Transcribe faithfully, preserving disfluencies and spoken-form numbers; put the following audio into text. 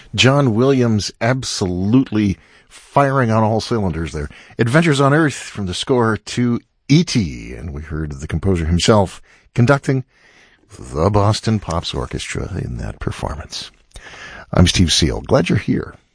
John Williams absolutely firing on all cylinders there. Adventures on Earth from the score to E T, and we heard the composer himself conducting the Boston Pops Orchestra in that performance. I'm Steve Seal. Glad you're here.